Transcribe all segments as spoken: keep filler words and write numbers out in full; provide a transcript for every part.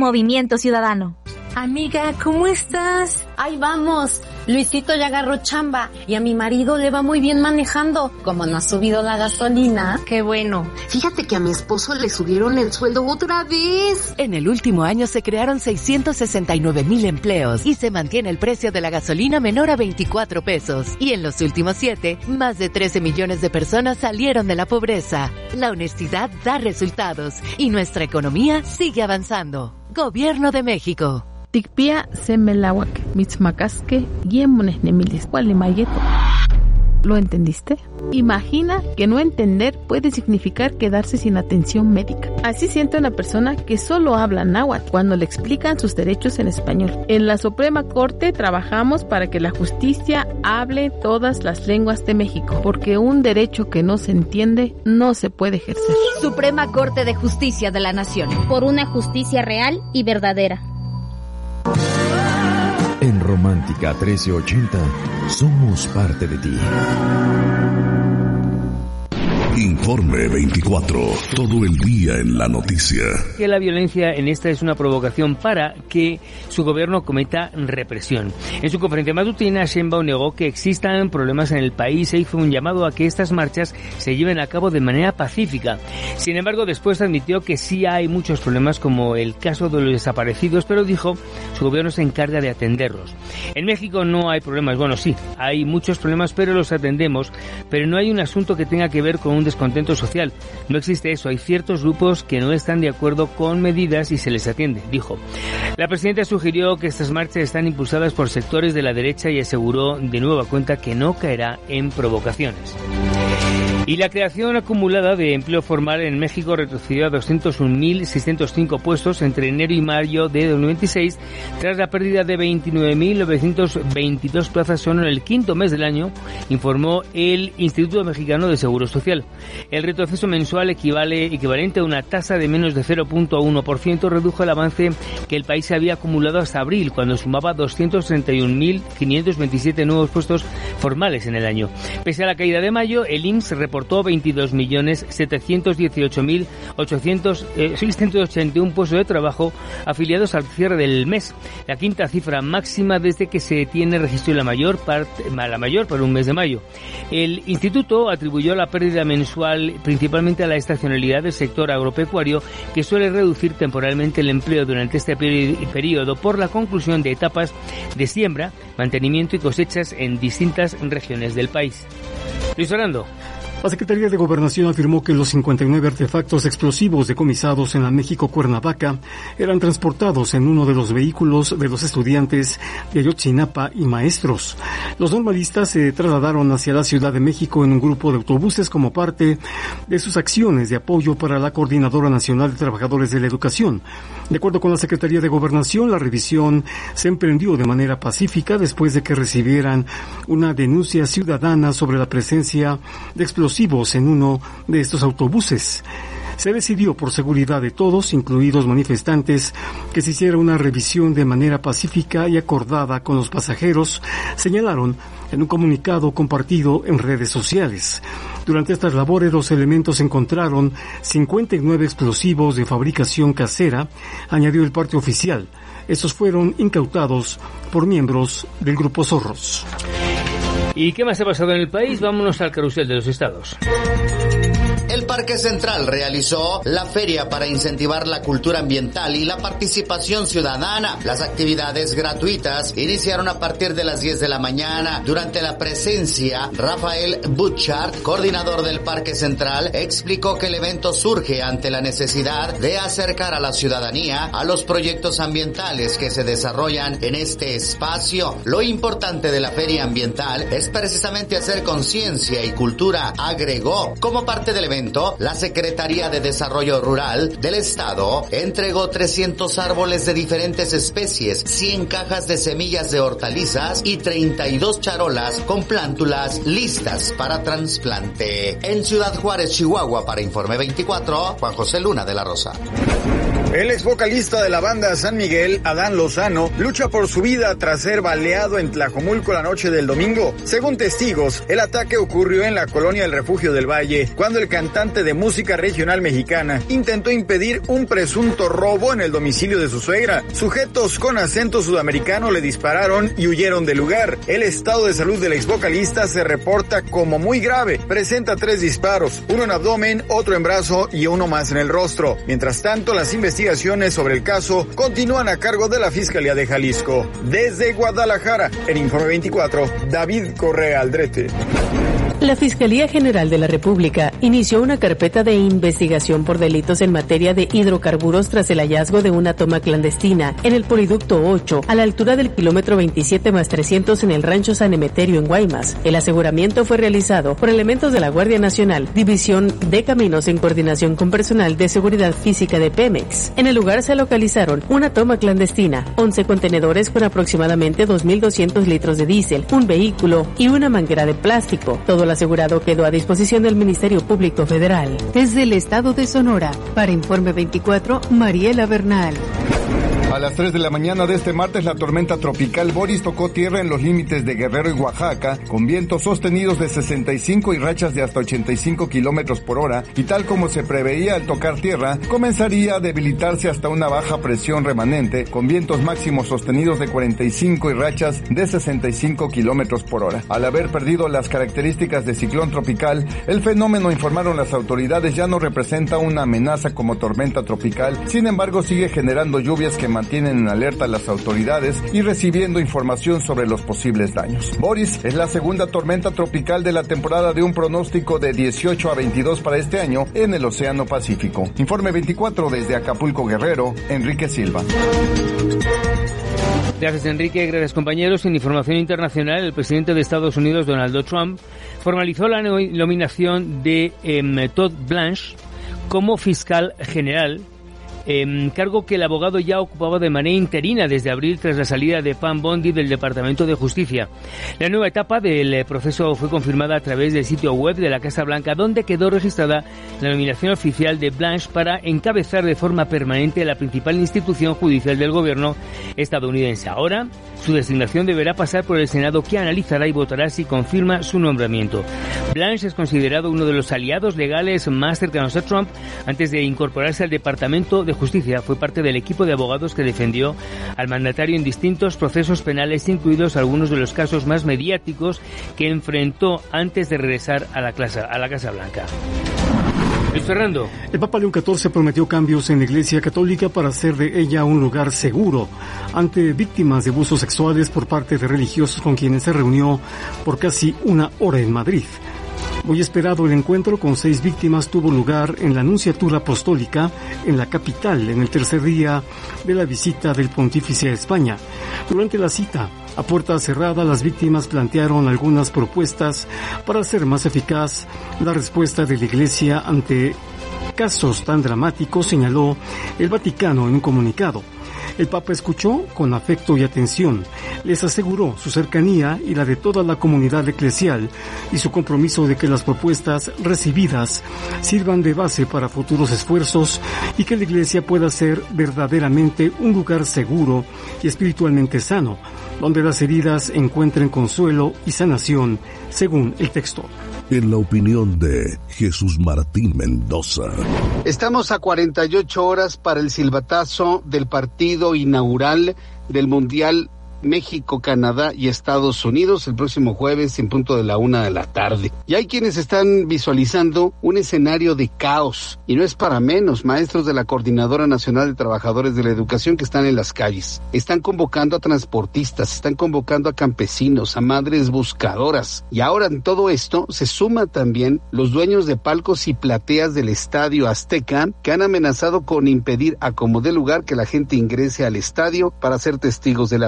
Movimiento Ciudadano. Amiga, ¿cómo estás? Ahí vamos. Luisito ya agarró chamba y a mi marido le va muy bien manejando. Como no ha subido la gasolina. Qué bueno. Fíjate que a mi esposo le subieron el sueldo otra vez. En el último año se crearon seiscientos sesenta y nueve mil empleos y se mantiene el precio de la gasolina menor a veinticuatro pesos. Y en los últimos siete, más de trece millones de personas salieron de la pobreza. La honestidad da resultados y nuestra economía sigue avanzando. Gobierno de México. Tikpia semelawak, mitzmacasque, yemones nemiles, mayeto. ¿Lo entendiste? Imagina que no entender puede significar quedarse sin atención médica. Así siente una persona que solo habla náhuatl cuando le explican sus derechos en español. En la Suprema Corte trabajamos para que la justicia hable todas las lenguas de México, porque un derecho que no se entiende no se puede ejercer. Suprema Corte de Justicia de la Nación. Por una justicia real y verdadera. En Romántica trece ochenta, somos parte de ti. Informe veinticuatro, todo el día en la noticia. Que la violencia en esta es una provocación para que su gobierno cometa represión. En su conferencia matutina, Sheinbaum negó que existan problemas en el país e hizo un llamado a que estas marchas se lleven a cabo de manera pacífica. Sin embargo, después admitió que sí hay muchos problemas, como el caso de los desaparecidos, pero dijo su gobierno se encarga de atenderlos. En México no hay problemas. Bueno, sí, hay muchos problemas, pero los atendemos, pero no hay un asunto que tenga que ver con un descontento social. No existe eso. Hay ciertos grupos que no están de acuerdo con medidas y se les atiende, dijo. La presidenta sugirió que estas marchas están impulsadas por sectores de la derecha y aseguró de nueva cuenta que no caerá en provocaciones. Y la creación acumulada de empleo formal en México retrocedió a doscientos un mil seiscientos cinco puestos entre enero y mayo de dos mil veintiséis, tras la pérdida de veintinueve mil novecientos veintidós plazas solo en el quinto mes del año, informó el Instituto Mexicano de Seguro Social. El retroceso mensual equivale equivalente a una tasa de menos de cero punto uno por ciento redujo el avance que el país había acumulado hasta abril, cuando sumaba doscientos treinta y un mil quinientos veintisiete nuevos puestos formales en el año. Pese a la caída de mayo, el I M S S reportó veintidós millones setecientos dieciocho mil seiscientos ochenta y uno puestos de trabajo afiliados al cierre del mes, la quinta cifra máxima desde que se tiene registro la mayor parte, la mayor para un mes de mayo. El instituto atribuyó la pérdida mensual principalmente a la estacionalidad del sector agropecuario, que suele reducir temporalmente el empleo durante este periodo por la conclusión de etapas de siembra, mantenimiento y cosechas en distintas regiones del país. Luis Fernando. La Secretaría de Gobernación afirmó que los cincuenta y nueve artefactos explosivos decomisados en la México-Cuernavaca eran transportados en uno de los vehículos de los estudiantes de Ayotzinapa y maestros. Los normalistas se trasladaron hacia la Ciudad de México en un grupo de autobuses como parte de sus acciones de apoyo para la Coordinadora Nacional de Trabajadores de la Educación. De acuerdo con la Secretaría de Gobernación, la revisión se emprendió de manera pacífica después de que recibieran una denuncia ciudadana sobre la presencia de explosivos en uno de estos autobuses. Se decidió por seguridad de todos, incluidos manifestantes, que se hiciera una revisión de manera pacífica y acordada con los pasajeros, señalaron en un comunicado compartido en redes sociales. Durante estas labores, los elementos encontraron cincuenta y nueve explosivos de fabricación casera, añadió el parte oficial. Estos fueron incautados por miembros del Grupo Zorros. ¿Y qué más ha pasado en el país? Vámonos al carrusel de los estados. El Parque Central realizó la feria para incentivar la cultura ambiental y la participación ciudadana. Las actividades gratuitas iniciaron a partir de las diez de la mañana. Durante la presencia, Rafael Butchart, coordinador del Parque Central, explicó que el evento surge ante la necesidad de acercar a la ciudadanía a los proyectos ambientales que se desarrollan en este espacio. Lo importante de la feria ambiental es precisamente hacer conciencia y cultura, agregó. Como parte del evento, la Secretaría de Desarrollo Rural del Estado entregó trescientos árboles de diferentes especies, cien cajas de semillas de hortalizas y treinta y dos charolas con plántulas listas para trasplante. En Ciudad Juárez, Chihuahua, para Informe veinticuatro, Juan José Luna de la Rosa. El ex vocalista de la banda San Miguel, Adán Lozano, lucha por su vida tras ser baleado en Tlajomulco la noche del domingo. Según testigos, el ataque ocurrió en la colonia del Refugio del Valle, cuando el cantante de música regional mexicana intentó impedir un presunto robo en el domicilio de su suegra. Sujetos con acento sudamericano le dispararon y huyeron del lugar. El estado de salud del ex vocalista se reporta como muy grave. Presenta tres disparos, uno en abdomen, otro en brazo y uno más en el rostro. Mientras tanto, las investigaciones sobre el caso continúan a cargo de la Fiscalía de Jalisco. Desde Guadalajara, en Informe veinticuatro, David Correa Aldrete. La Fiscalía General de la República inició una carpeta de investigación por delitos en materia de hidrocarburos tras el hallazgo de una toma clandestina en el Poliducto ocho, a la altura del kilómetro veintisiete más trescientos en el rancho San Emeterio en Guaymas. El aseguramiento fue realizado por elementos de la Guardia Nacional, División de Caminos, en coordinación con personal de seguridad física de Pemex. En el lugar se localizaron una toma clandestina, once contenedores con aproximadamente dos mil doscientos litros de diésel, un vehículo y una manguera de plástico. Todo lo asegurado quedó a disposición del Ministerio Público Federal. Desde el estado de Sonora, para Informe veinticuatro, Mariela Bernal. A las tres de la mañana de este martes, la tormenta tropical Boris tocó tierra en los límites de Guerrero y Oaxaca, con vientos sostenidos de sesenta y cinco y rachas de hasta ochenta y cinco kilómetros por hora, y tal como se preveía al tocar tierra, comenzaría a debilitarse hasta una baja presión remanente, con vientos máximos sostenidos de cuarenta y cinco y rachas de sesenta y cinco kilómetros por hora. Al haber perdido las características de ciclón tropical, el fenómeno, informaron las autoridades, ya no representa una amenaza como tormenta tropical, sin embargo sigue generando lluvias que mantienen en alerta a las autoridades y recibiendo información sobre los posibles daños. Boris es la segunda tormenta tropical de la temporada, de un pronóstico de dieciocho a veintidós para este año en el Océano Pacífico. Informe veinticuatro desde Acapulco, Guerrero, Enrique Silva. Gracias, Enrique. Gracias, compañeros. En información internacional, el presidente de Estados Unidos, Donald Trump, formalizó la nominación de eh, Todd Blanche como fiscal general, Eh, cargo que el abogado ya ocupaba de manera interina desde abril tras la salida de Pam Bondi del Departamento de Justicia. La nueva etapa del proceso fue confirmada a través del sitio web de la Casa Blanca, donde quedó registrada la nominación oficial de Blanche para encabezar de forma permanente la principal institución judicial del gobierno estadounidense. Ahora, su designación deberá pasar por el Senado, que analizará y votará si confirma su nombramiento. Blanche es considerado uno de los aliados legales más cercanos a Trump. Antes de incorporarse al Departamento de Justicia, fue parte del equipo de abogados que defendió al mandatario en distintos procesos penales, incluidos algunos de los casos más mediáticos que enfrentó antes de regresar a la, clase, a la Casa Blanca. Luis Fernando. El Papa León catorce prometió cambios en la Iglesia Católica para hacer de ella un lugar seguro ante víctimas de abusos sexuales por parte de religiosos, con quienes se reunió por casi una hora en Madrid. Muy esperado, el encuentro con seis víctimas tuvo lugar en la Nunciatura Apostólica en la capital, en el tercer día de la visita del Pontífice a España. Durante la cita, a puerta cerrada, las víctimas plantearon algunas propuestas para hacer más eficaz la respuesta de la Iglesia ante casos tan dramáticos, señaló el Vaticano en un comunicado. El Papa escuchó con afecto y atención, les aseguró su cercanía y la de toda la comunidad eclesial y su compromiso de que las propuestas recibidas sirvan de base para futuros esfuerzos y que la Iglesia pueda ser verdaderamente un lugar seguro y espiritualmente sano, donde las heridas encuentren consuelo y sanación, según el texto. En la opinión de Jesús Martín Mendoza. Estamos a cuarenta y ocho horas para el silbatazo del partido inaugural del Mundial México, Canadá y Estados Unidos el próximo jueves en punto de la una de la tarde. Y hay quienes están visualizando un escenario de caos, y no es para menos. Maestros de la Coordinadora Nacional de Trabajadores de la Educación que están en las calles, están convocando a transportistas, están convocando a campesinos, a madres buscadoras. Y ahora en todo esto se suman también los dueños de palcos y plateas del Estadio Azteca, que han amenazado con impedir a como dé lugar que la gente ingrese al estadio para ser testigos de la fiesta y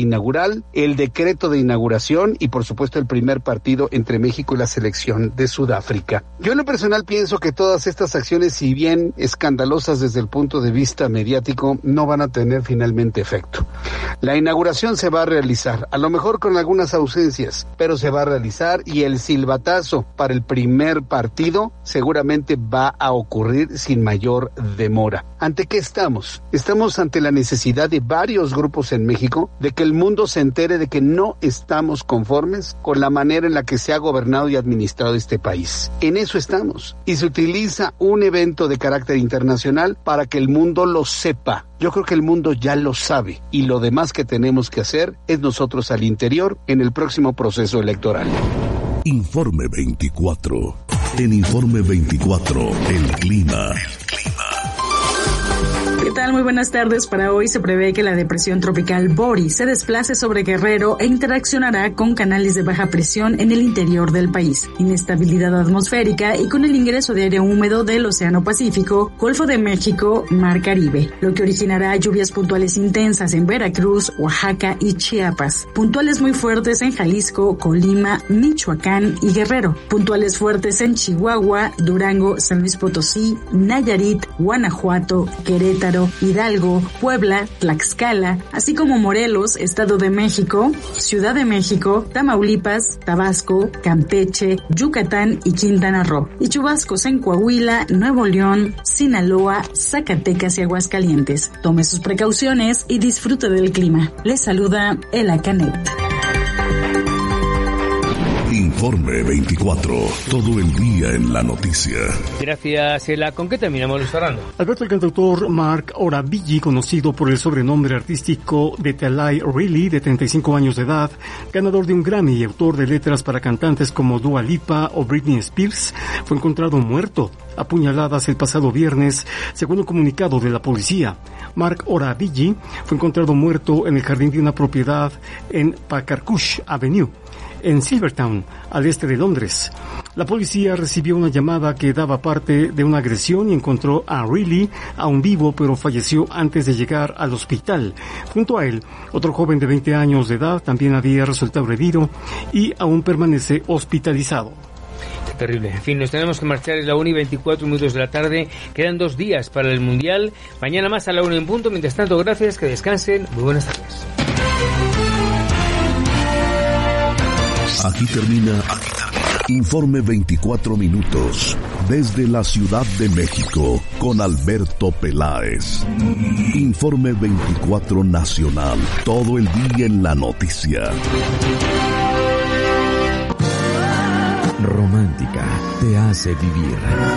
inaugural, el decreto de inauguración y por supuesto el primer partido entre México y la selección de Sudáfrica. Yo en lo personal pienso que todas estas acciones, si bien escandalosas desde el punto de vista mediático, no van a tener finalmente efecto. La inauguración se va a realizar, a lo mejor con algunas ausencias, pero se va a realizar y el silbatazo para el primer partido seguramente va a ocurrir sin mayor demora. ¿Ante qué estamos? Estamos ante la necesidad de varios grupos en México de que el mundo se entere de que no estamos conformes con la manera en la que se ha gobernado y administrado este país. En eso estamos. Y se utiliza un evento de carácter internacional para que el mundo lo sepa. Yo creo que el mundo ya lo sabe y lo demás que tenemos que hacer es nosotros al interior en el próximo proceso electoral. Informe veinticuatro. En Informe veinticuatro, el clima. ¿Qué tal? Muy buenas tardes. Para hoy se prevé que la depresión tropical Boris se desplace sobre Guerrero e interaccionará con canales de baja presión en el interior del país. Inestabilidad atmosférica y con el ingreso de aire húmedo del Océano Pacífico, Golfo de México, Mar Caribe, lo que originará lluvias puntuales intensas en Veracruz, Oaxaca y Chiapas, puntuales muy fuertes en Jalisco, Colima, Michoacán y Guerrero, puntuales fuertes en Chihuahua, Durango, San Luis Potosí, Nayarit, Guanajuato, Querétaro, Hidalgo, Puebla, Tlaxcala, así como Morelos, Estado de México, Ciudad de México, Tamaulipas, Tabasco, Campeche, Yucatán y Quintana Roo, y chubascos en Coahuila, Nuevo León, Sinaloa, Zacatecas y Aguascalientes. Tome sus precauciones y disfrute del clima. Les saluda Ela Canet. Informe veinticuatro. Todo el día en la noticia. Gracias, Ela. ¿Con qué terminamos, Luis Fernando? Alberto, el cantautor Mark Oravigi, conocido por el sobrenombre artístico de Talai Riley, de treinta y cinco años de edad, ganador de un Grammy y autor de letras para cantantes como Dua Lipa o Britney Spears, fue encontrado muerto a puñaladas el pasado viernes, según un comunicado de la policía. Mark Oravigi fue encontrado muerto en el jardín de una propiedad en Pakarkush Avenue, en Silvertown, al este de Londres. La policía recibió una llamada que daba parte de una agresión y encontró a Riley aún vivo, pero falleció antes de llegar al hospital. Junto a él, otro joven de veinte años de edad también había resultado herido y aún permanece hospitalizado. Terrible. En fin, nos tenemos que marchar. Es la una y veinticuatro minutos de la tarde. Quedan dos días para el Mundial. Mañana más a la una en punto. Mientras tanto, gracias, que descansen. Muy buenas tardes. Aquí termina, aquí termina. Informe veinticuatro minutos. Desde la Ciudad de México, con Alberto Peláez. Informe veinticuatro Nacional. Todo el día en la noticia. Romántica te hace vivir.